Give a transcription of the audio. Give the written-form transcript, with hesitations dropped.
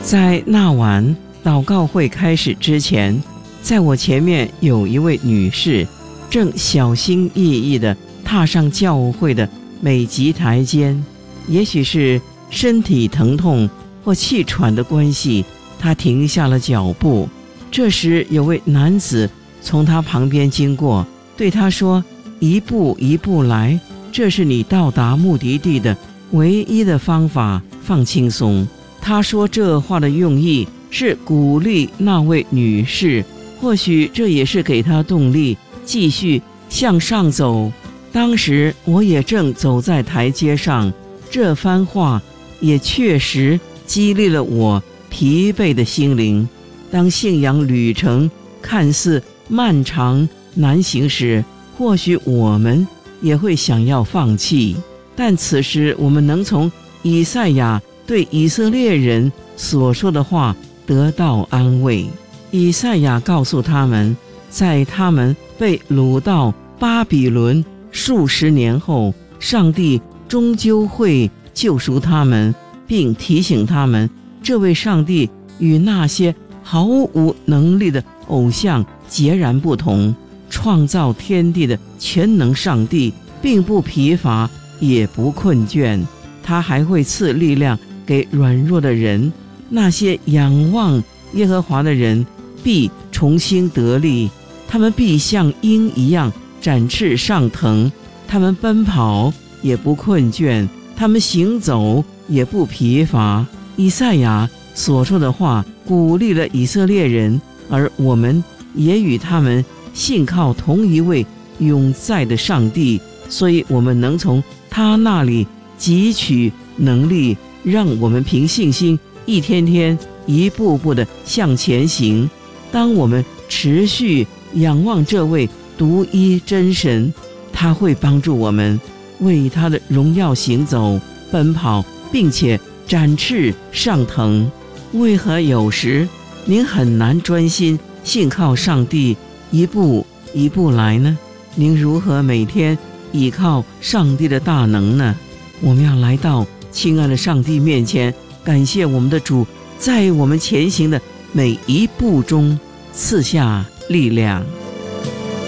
在那晚祷告会开始之前，在我前面有一位女士，正小心翼翼地踏上教会的每级台阶。也许是身体疼痛或气喘的关系，她停下了脚步。这时有位男子从她旁边经过，对她说：一步一步来，这是你到达目的地的唯一的方法，放轻松。他说这话的用意是鼓励那位女士，或许这也是给她动力继续向上走。当时我也正走在台阶上，这番话也确实激励了我疲惫的心灵。当信仰旅程看似漫长难行时，或许我们也会想要放弃，但此时我们能从以赛亚对以色列人所说的话得到安慰。以赛亚告诉他们，在他们被掳到巴比伦数十年后，上帝终究会救赎他们，并提醒他们，这位上帝与那些毫无能力的偶像截然不同。创造天地的全能上帝并不疲乏，也不困倦，他还会赐力量给软弱的人。那些仰望耶和华的人必重新得力，他们必像鹰一样展翅上腾，他们奔跑也不困倦，他们行走也不疲乏。以赛亚所说的话鼓励了以色列人，而我们也与他们信靠同一位永在的上帝，所以我们能从他那里汲取能力，让我们凭信心一天天一步步地向前行。当我们持续仰望这位独一真神，他会帮助我们为他的荣耀行走、奔跑，并且展翅上腾。为何有时您很难专心信靠上帝，一步一步来呢？您如何每天倚靠上帝的大能呢？我们要来到亲爱的上帝面前，感谢我们的主在我们前行的每一步中赐下力量。